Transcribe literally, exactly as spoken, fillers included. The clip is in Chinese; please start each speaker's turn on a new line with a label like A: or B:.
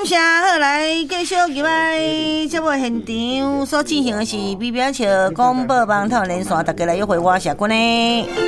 A: 感谢，好来继续今摆节目现场所进行的是比表笑广播网台连线，大家来约会我是君呢。